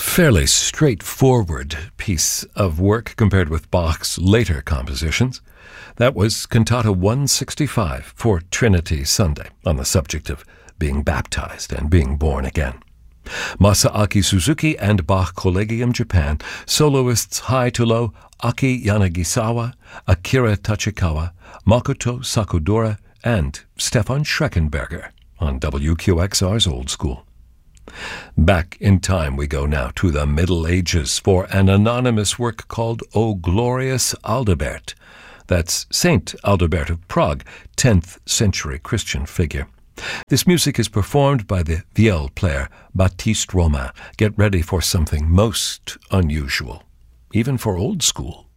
fairly straightforward piece of work compared with Bach's later compositions. That was Cantata 165 for Trinity Sunday, on the subject of being baptized and being born again. Masaaki Suzuki and Bach Collegium Japan, soloists high to low Aki Yanagisawa, Akira Tachikawa, Makoto Sakudora, and Stefan Schreckenberger on WQXR's Old School. Back in time we go now to the Middle Ages for an anonymous work called O Glorious Aldebert. That's Saint Aldebert of Prague, 10th century Christian figure. This music is performed by the viol player Baptiste Romain. Get ready for something most unusual, even for old school.